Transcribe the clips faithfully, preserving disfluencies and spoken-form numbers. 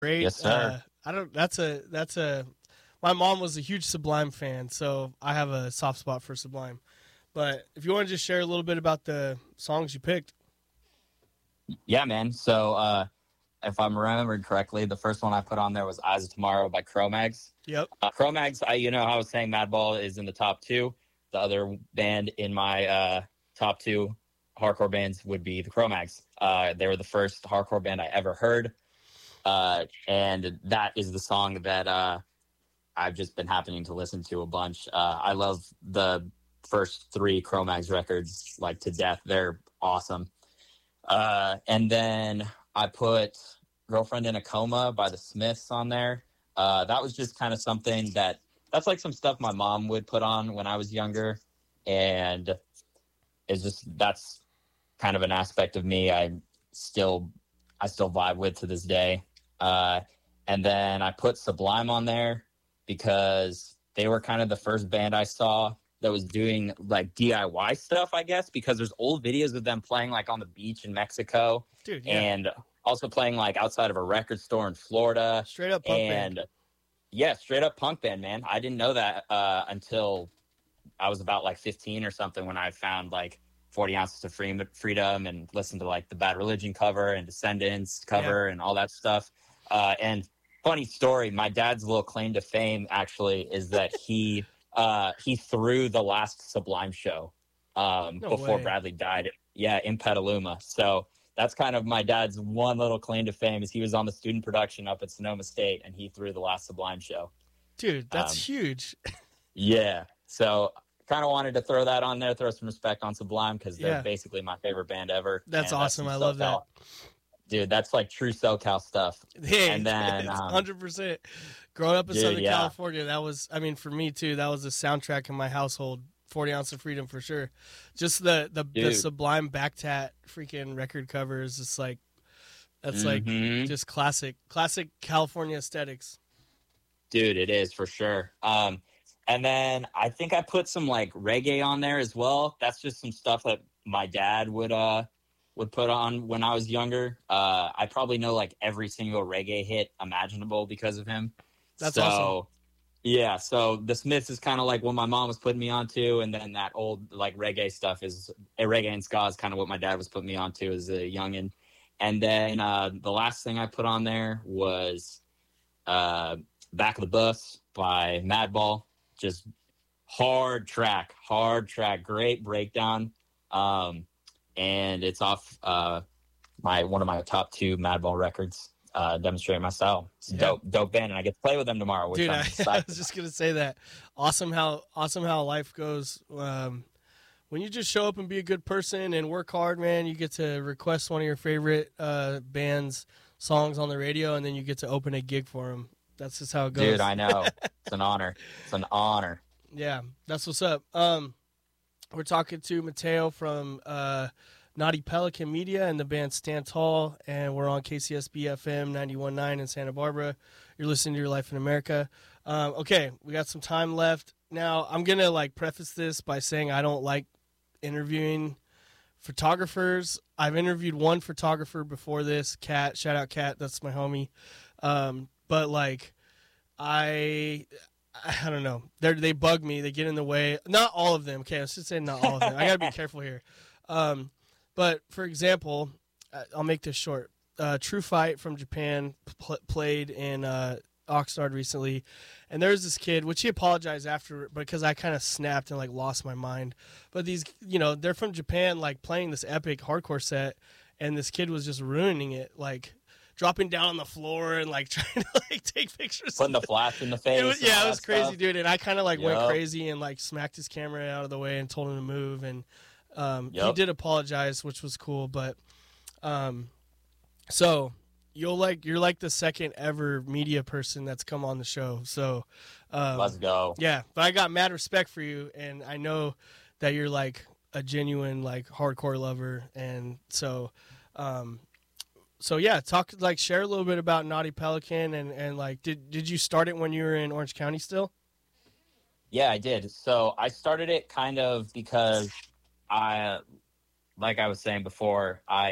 Great. Yes, Uh, sir. I don't. That's a. That's a. My mom was a huge Sublime fan, so I have a soft spot for Sublime. But if you want to just share a little bit about the songs you picked. Yeah, man. So, uh, if I'm remembering correctly, the first one I put on there was Eyes of Tomorrow by Cro-Mags. Yep. Uh, Cro-Mags, I, you know, how I was saying Madball is in the top two. The other band in my uh, top two hardcore bands would be the Cro-Mags. Uh, they were the first hardcore band I ever heard. Uh, and that is the song that uh, I've just been happening to listen to a bunch. Uh, I love the first three Cro-Mags records like to death. They're awesome. Uh, and then I put Girlfriend in a Coma by the Smiths on there. Uh, that was just kind of something that that's like some stuff my mom would put on when I was younger. And it's just that's kind of an aspect of me I still I still vibe with to this day. Uh, and then I put Sublime on there because they were kind of the first band I saw that was doing like D I Y stuff, I guess, because there's old videos of them playing like on the beach in Mexico. Dude, yeah. And also playing like outside of a record store in Florida. Straight up punk and band. Yeah, straight up punk band, man. I didn't know that uh, until I was about like fifteen or something when I found like forty ounces of freedom and listened to like the Bad Religion cover and Descendants cover yeah. and all that stuff. Uh, and funny story, my dad's little claim to fame actually is that he uh, he threw the last Sublime show um, no before way. Bradley died. Yeah, in Petaluma. So that's kind of my dad's one little claim to fame is he was on the student production up at Sonoma State and he threw the last Sublime show. Dude, that's um, huge. Yeah. So kind of wanted to throw that on there, throw some respect on Sublime because they're yeah. basically my favorite band ever. That's awesome. That's I love that. Dude, that's like true SoCal stuff. Hey, and then um, one hundred percent. Growing up in dude, Southern yeah. California, that was, I mean, for me too, that was a soundtrack in my household. forty ounce of freedom for sure. Just the the, the Sublime back tat freaking record cover is just like that's mm-hmm. like just classic classic California aesthetics. Dude, it is for sure. Um, and then I think I put some like reggae on there as well. That's just some stuff that my dad would uh would put on when I was younger. Uh, I probably know like every single reggae hit imaginable because of him. That's so, awesome. Yeah, so the Smiths is kind of like what my mom was putting me onto, and then that old like reggae stuff is uh, reggae and ska is kind of what my dad was putting me onto as a youngin. And then uh, the last thing I put on there was uh, "Back of the Bus" by Madball. Just hard track, hard track, great breakdown, um, and it's off uh, my one of my top two Madball records. Uh, demonstrating my style. It's a yeah. dope, dope band, and I get to play with them tomorrow. Which Dude, I'm I, I was just gonna say that. Awesome how awesome how life goes. Um, when you just show up and be a good person and work hard, man, you get to request one of your favorite uh, bands' songs on the radio, and then you get to open a gig for them. That's just how it goes. Dude, I know. It's an honor. It's an honor. Yeah, that's what's up. Um, we're talking to Mateo from. Uh, Naughty Pelican Media and the band Stand Tall, and we're on K C S B F M ninety-one point nine in Santa Barbara. You're listening to Your Life in America. Um, okay, we got some time left. Now, I'm going to like preface this by saying I don't like interviewing photographers. I've interviewed one photographer before this, Kat. Shout out Kat, that's my homie. Um, but like, I... I don't know. They they bug me. They get in the way. Not all of them. Okay, I should say not all of them. I got to be careful here. Um, But, for example, I'll make this short. Uh, True Fight from Japan pl- played in uh, Oxnard recently, and there's this kid, which he apologized after because I kind of snapped and, like, lost my mind. But these, you know, they're from Japan, like, playing this epic hardcore set, and this kid was just ruining it, like, dropping down on the floor and, like, trying to, like, take pictures. Putting the flash in the face. It was, yeah, it was crazy, stuff. dude, and I kind of, like, yep. went crazy and, like, smacked his camera out of the way and told him to move, and Um, yep. he did apologize, which was cool, but um, so you'll like you're like the second ever media person that's come on the show. So um, let's go. Yeah, but I got mad respect for you, and I know that you're like a genuine like hardcore lover, and so um, so yeah, talk like share a little bit about Naughty Pelican, and and like did did you start it when you were in Orange County still? Yeah, I did. So I started it kind of because I, like I was saying before, I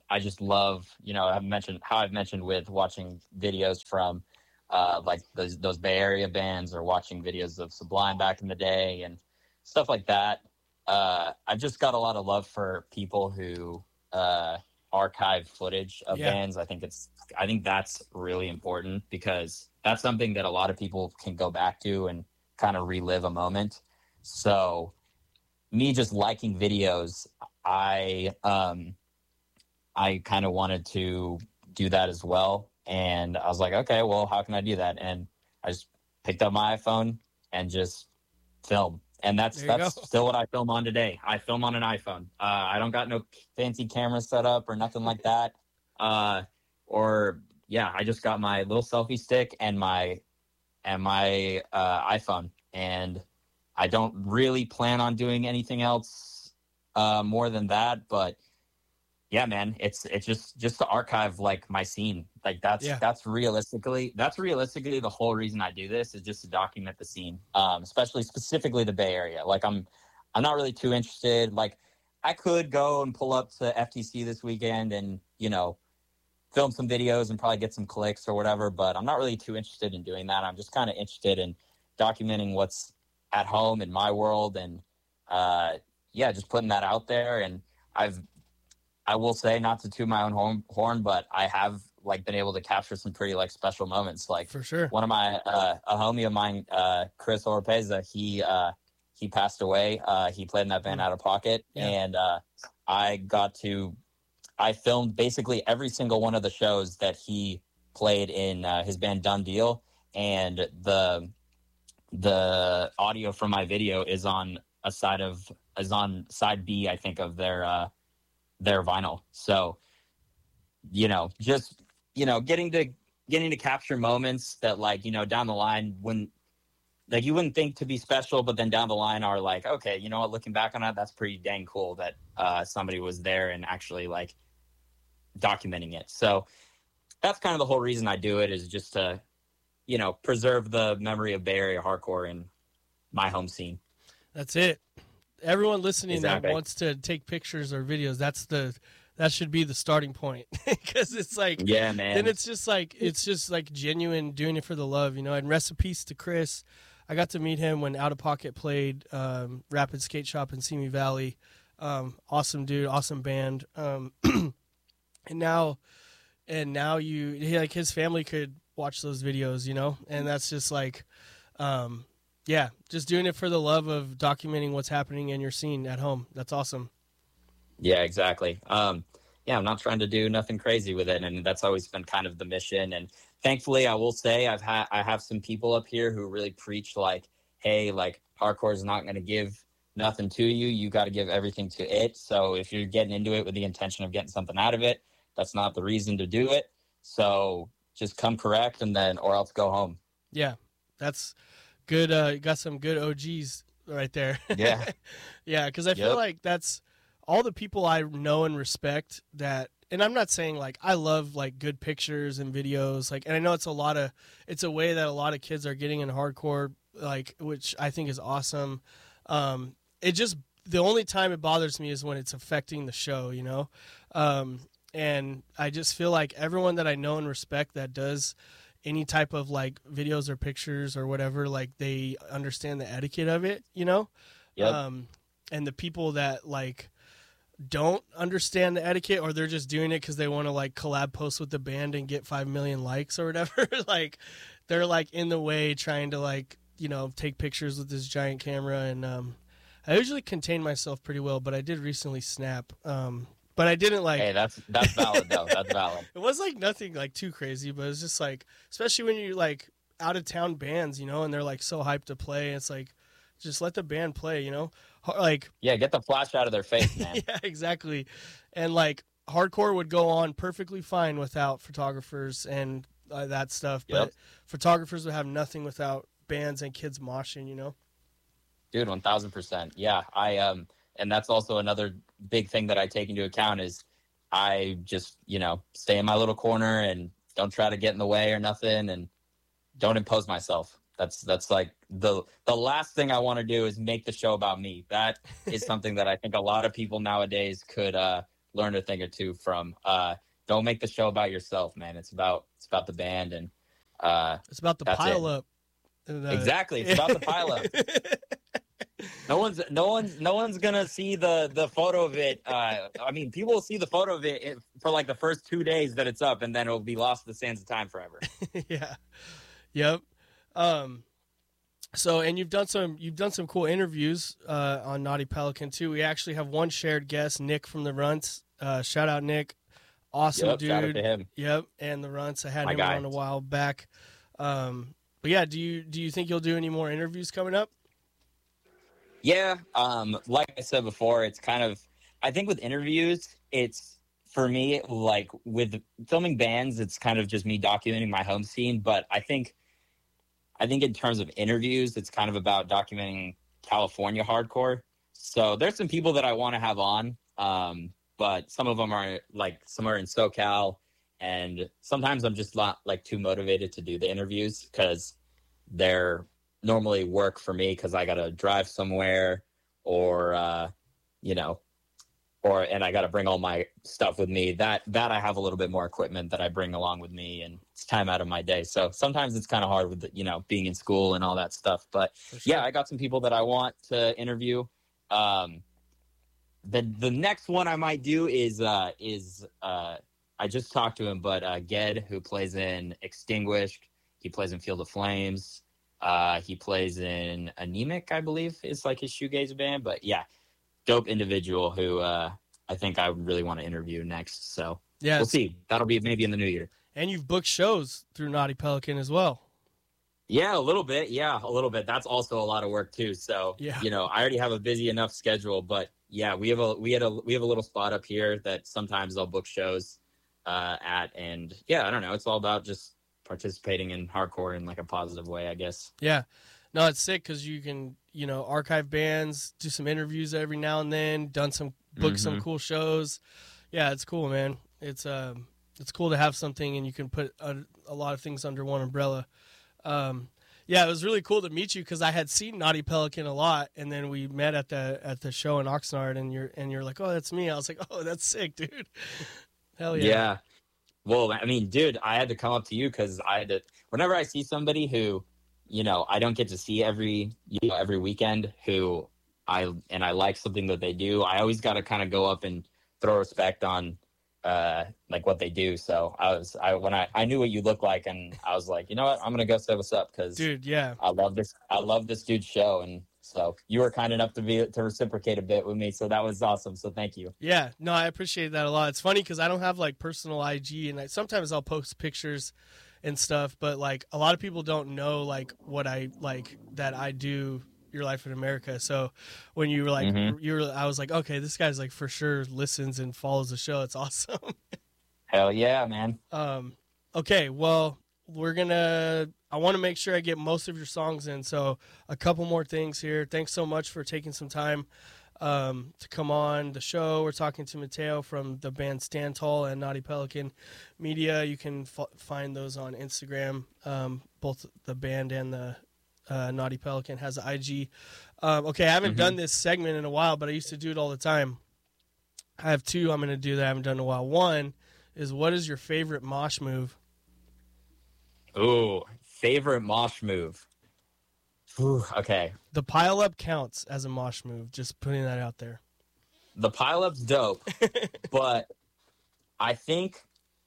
I just love, you know, I've mentioned how I've mentioned with watching videos from uh, like those, those Bay Area bands, or watching videos of Sublime back in the day and stuff like that. Uh, I've just got a lot of love for people who uh, archive footage of Yeah. bands. I think it's, I think that's really important, because that's something that a lot of people can go back to and kind of relive a moment. So me just liking videos, I, um, I kind of wanted to do that as well. And I was like, okay, well, how can I do that? And I just picked up my iPhone and just film. And that's that's go. still what I film on today. I film on an iPhone. Uh, I don't got no fancy camera set up or nothing like that. Uh, or yeah, I just got my little selfie stick and my and my uh, iPhone, and I don't really plan on doing anything else uh, more than that. But yeah, man, it's it's just just to archive like my scene. Like that's Yeah. that's realistically that's realistically the whole reason I do this, is just to document the scene, um, especially specifically the Bay Area. Like I'm I'm not really too interested. Like I could go and pull up to F T C this weekend and, you know, film some videos and probably get some clicks or whatever, but I'm not really too interested in doing that. I'm just kind of interested in documenting what's at home in my world, and uh, yeah, just putting that out there. And I've I will say, not to toot my own horn, horn, but I have like been able to capture some pretty like special moments. Like For sure. one of my uh, a homie of mine, uh, Chris Oropeza, he uh, he passed away. Uh, he played in that band Mm. Out of Pocket, Yeah. and uh, I got to I filmed basically every single one of the shows that he played in uh, his band Done Deal, and the the audio from my video is on a side of is on side B, I think, of their. Uh, their vinyl. So, you know, just, you know, getting to getting to capture moments that, like, you know, down the line, when like you wouldn't think to be special, but then down the line are like, okay, you know what, looking back on that, that's pretty dang cool that uh somebody was there and actually like documenting it. So that's kind of the whole reason I do it, is just to, you know, preserve the memory of Bay Area hardcore in my home scene. That's it. Everyone listening Exactly. that wants to take pictures or videos, that's the that should be the starting point, because it's like, Yeah, man. then it's just like it's just like genuine doing it for the love, you know. And rest in peace to Chris. I got to meet him when Out of Pocket played um, Rapid Skate Shop in Simi Valley. Um, awesome dude, awesome band. Um, and now, and now you he, like his family could watch those videos, you know, and that's just like. Um, Yeah, just doing it for the love of documenting what's happening in your scene at home. That's awesome. Yeah, exactly. Um, yeah, I'm not trying to do nothing crazy with it, and that's always been kind of the mission. And thankfully, I will say I've had I have some people up here who really preach like, hey, like hardcore is not going to give nothing to you. You got to give everything to it. So if you're getting into it with the intention of getting something out of it, that's not the reason to do it. So just come correct, and then or else go home. Yeah, that's good. Uh, you got some good O Gs right there. Yeah. Yeah, because I feel Yep. like that's all the people I know and respect that. And I'm not saying like I love like good pictures and videos, like, and I know it's a lot of it's a way that a lot of kids are getting in hardcore, like, which I think is awesome. Um, it just the only time it bothers me is when it's affecting the show, you know. Um, and I just feel like everyone that I know and respect that does any type of like videos or pictures or whatever, like they understand the etiquette of it, you know. Yep. Um, and the people that like don't understand the etiquette, or they're just doing it because they want to like collab post with the band and get five million likes or whatever, like they're like in the way trying to like, you know, take pictures with this giant camera. And um, I usually contain myself pretty well, but I did recently snap. Um, but I didn't like. Hey, that's that's valid though. That's valid. It was like nothing like too crazy, but it's just like, especially when you like out of town bands, you know, and they're like so hyped to play. It's like, just let the band play, you know, like. Yeah, get the flash out of their face, man. Yeah, exactly. And like hardcore would go on perfectly fine without photographers and uh, that stuff, Yep. but photographers would have nothing without bands and kids moshing, you know. Dude, one thousand percent. Yeah, I um and that's also another big thing that I take into account is I just, you know, stay in my little corner and don't try to get in the way or nothing, and don't impose myself. That's that's like the the last thing I want to do is make the show about me. That is something that I think a lot of people nowadays could uh learned a thing or two from. Uh, don't make the show about yourself, man. It's about it's about the band, and uh, it's about the pile up. And, uh, exactly, it's about the pile up. No one's no one's no one's gonna see the the photo of it. Uh, I mean, people will see the photo of it for like the first two days that it's up, and then it'll be lost to the sands of time forever. Yeah. Yep. Um. So, and you've done some you've done some cool interviews uh, on Naughty Pelican too. We actually have one shared guest, Nick from the Runts. Uh, shout out Nick, awesome yep, dude. Shout out to him. Yep, and the Runts. I had My him guy. on a while back. Um, but yeah, do you do you think you'll do any more interviews coming up? Yeah, um, like I said before, it's kind of, I think with interviews, it's, for me, like with filming bands, it's kind of just me documenting my home scene. But I think, I think in terms of interviews, it's kind of about documenting California hardcore. So there's some people that I want to have on, um, but some of them are like, some are in SoCal, and sometimes I'm just not like too motivated to do the interviews because they're normally work for me because I gotta drive somewhere, or uh, you know, or and I gotta bring all my stuff with me. That that I have a little bit more equipment that I bring along with me, and it's time out of my day. So sometimes it's kind of hard with the, you know, being in school and all that stuff. But sure. Yeah, I got some people that I want to interview. Um, the the next one I might do is uh, is uh, I just talked to him, but uh, Ged, who plays in Extinguished, he plays in Field of Flames. Uh, he plays in Anemic, I believe, is like his shoegaze band. But yeah, dope individual who uh, I think I really want to interview next. So yeah, we'll see. That'll be maybe in the new year. And you've booked shows through Naughty Pelican as well. Yeah, a little bit. Yeah, a little bit. That's also a lot of work too. So yeah, you know, I already have a busy enough schedule. But yeah, we have a we had a we have a little spot up here that sometimes I'll book shows uh, at, and yeah, I don't know. It's all about just participating in hardcore in like a positive way, I guess. Yeah, no, it's sick because you can, you know, archive bands, do some interviews every now and then, done some book mm-hmm. some cool shows. Yeah, it's cool, man. It's um, it's cool to have something and you can put a, a lot of things under one umbrella. Um, yeah, it was really cool to meet you because I had seen Naughty Pelican a lot, and then we met at the at the show in Oxnard, and you're and you're like, oh, that's me. I was like, oh, that's sick, dude. Hell yeah. Yeah. Well, I mean, dude, I had to come up to you because I had to. Whenever I see somebody who, you know, I don't get to see every, you know, every weekend, who I and I like something that they do, I always got to kind of go up and throw respect on, uh, like what they do. So I was, I when I I knew what you looked like, and I was like, you know what, I'm gonna go say what's up because, dude, yeah, I love this, I love this dude's show, and so you were kind enough to be to reciprocate a bit with me, so that was awesome. So thank you. Yeah, no, I appreciate that a lot. It's funny because I don't have like personal I G, and I, sometimes I'll post pictures and stuff, but like a lot of people don't know like what I like that I do. Your Life in America. So when you were like, mm-hmm. you were, I was like, okay, this guy's like for sure listens and follows the show. It's awesome. Hell yeah, man. Um, okay, well, we're gonna. I want to make sure I get most of your songs in. So a couple more things here. Thanks so much for taking some time um, to come on the show. We're talking to Mateo from the band Stand Tall and Naughty Pelican Media. You can f- find those on Instagram. Um, both the band and the uh, Naughty Pelican has an I G. Um, okay, I haven't mm-hmm. done this segment in a while, but I used to do it all the time. I have two I'm going to do that I haven't done in a while. One is, what is your favorite mosh move? Ooh, favorite mosh move. Ooh, okay. The pile up counts as a mosh move. Just putting that out there. The pile up's dope, but I think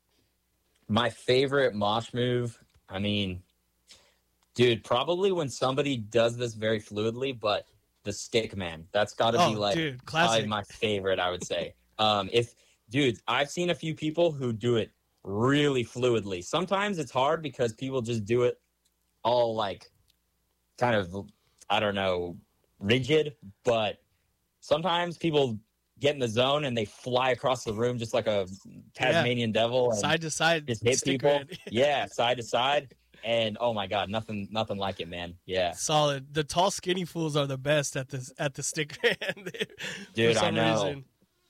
my favorite mosh move, I mean, dude, probably when somebody does this very fluidly, but the stick man, that's got to oh, be like dude, classic. my favorite, I would say. um, if dude, I've seen a few people who do it really fluidly. Sometimes it's hard because people just do it all like kind of, I don't know, rigid, but sometimes people get in the zone and they fly across the room just like a Tasmanian yeah. devil. And side to side. Just hit people. yeah, side to side. And oh my God, nothing nothing like it, man. Yeah. Solid. The tall skinny fools are the best at the at the stick man. Dude, I know. Reason.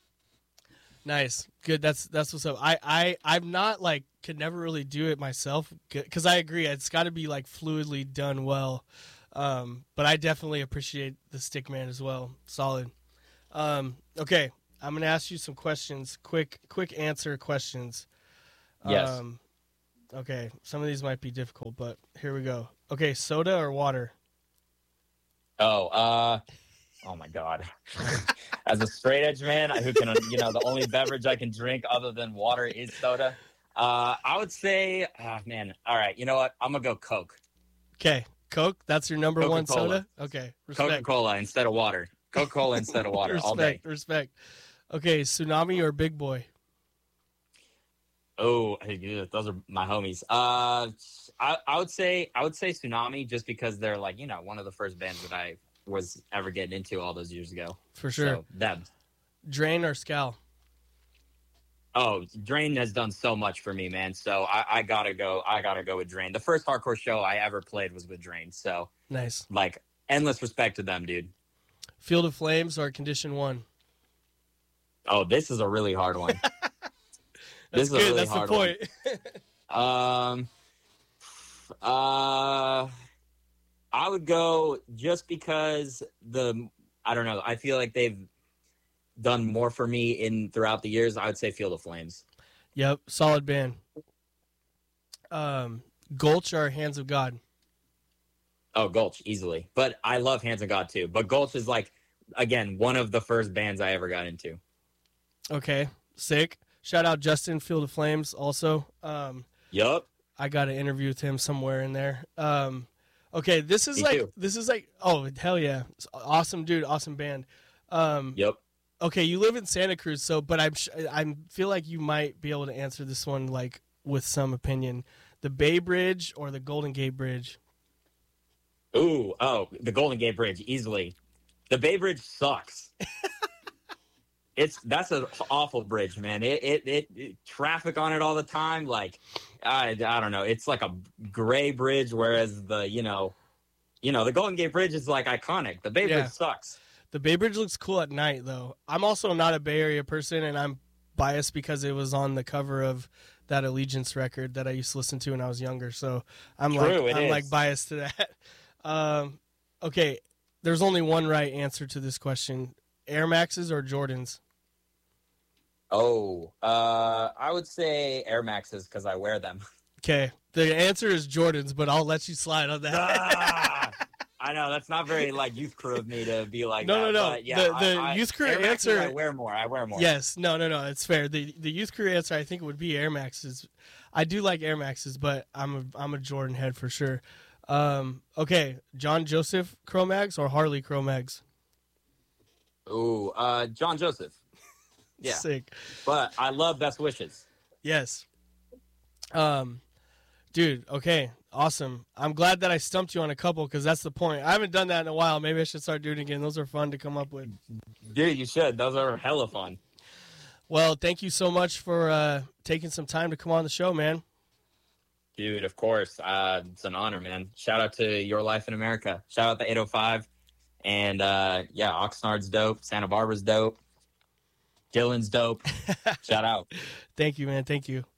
Nice. Good. That's that's what's up. I, I, I'm not like could never really do it myself because I agree. It's got to be like fluidly done well. Um, but I definitely appreciate the stick man as well. Solid. Um, okay. I'm gonna ask you some questions. Quick, quick answer questions. Yes. Um, okay. Some of these might be difficult, but here we go. Okay, soda or water? Oh, uh, oh my God. As a straight edge man who can, you know, the only beverage I can drink other than water is soda. Uh, I would say, oh, man. All right. You know what? I'm going to go Coke. Okay, Coke. That's your number one Coca-Cola. soda. Okay, respect. Coca-Cola instead of water. Coca-Cola instead of water all day. Respect, respect. Okay, Tsunami or Big Boy? Oh, yeah, those are my homies. Uh, I, I would say I would say Tsunami just because they're like, you know, one of the first bands that I was ever getting into all those years ago. For sure. So, them. Drain or Scal? Oh, Drain has done so much for me, man. So I, I gotta go. I gotta go with Drain. The first hardcore show I ever played was with Drain. So Nice. like endless respect to them, dude. Field of Flames or Condition One? Oh, this is a really hard one. That's This is a good. really That's hard the point. Um, uh, I would go just because the I don't know. I feel like they've done more for me in throughout the years. I would say Field of Flames. Yep, solid band. Um, Gulch or Hands of God? Oh, Gulch easily, but I love Hands of God too. But Gulch is like again one of the first bands I ever got into. Okay, sick. Shout out Justin, Field of Flames also. Um, Yup. I got an interview with him somewhere in there. Um, okay, this is Me like too. this is like oh hell yeah, awesome dude, awesome band. Um, Yep. Okay, you live in Santa Cruz, so but I'm I feel like you might be able to answer this one like with some opinion. The Bay Bridge or the Golden Gate Bridge? Ooh, oh, the Golden Gate Bridge easily. The Bay Bridge sucks. It's that's an awful bridge, man. It, it it it traffic on it all the time. Like I I don't know. It's like a gray bridge, whereas the you know, you know the Golden Gate Bridge is like iconic. The Bay Yeah. Bridge sucks. The Bay Bridge looks cool at night, though. I'm also not a Bay Area person, and I'm biased because it was on the cover of that Allegiance record that I used to listen to when I was younger. So I'm True, like it I'm is. like biased to that. Um, okay, there's only one right answer to this question: Air Maxes or Jordans? Oh, uh, I would say Air Maxes because I wear them. Okay, the answer is Jordans, but I'll let you slide on that. Ah, I know that's not very like youth crew of me to be like. No, that, no, no. but yeah, The- I- the I- youth crew Air Maxes, answer- I wear more. I wear more. Yes, no, no, no. It's fair. the The youth crew answer I think would be Air Maxes. I do like Air Maxes, but I'm a I'm a Jordan head for sure. Um, okay, John Joseph Cro-Mags or Harley Cro-Mags? Ooh, uh, John Joseph. Yeah, Sick. but I love Best Wishes. Yes. Um, dude. Okay. Awesome. I'm glad that I stumped you on a couple because that's the point. I haven't done that in a while. Maybe I should start doing it again. Those are fun to come up with. Dude, you should. Those are hella fun. Well, thank you so much for uh, taking some time to come on the show, man. Dude, of course. Uh, it's an honor, man. Shout out to Your Life in America. Shout out to eight oh five. And uh, yeah, Oxnard's dope. Santa Barbara's dope. Dylan's dope. Shout out. Thank you, man. Thank you.